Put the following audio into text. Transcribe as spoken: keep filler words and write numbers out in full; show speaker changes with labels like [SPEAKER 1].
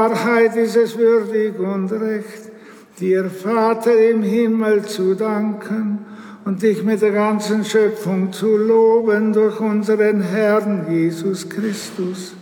[SPEAKER 1] Wahrheit ist es würdig und recht, dir, Vater im Himmel, zu danken und dich mit der ganzen Schöpfung zu loben durch unseren Herrn Jesus Christus.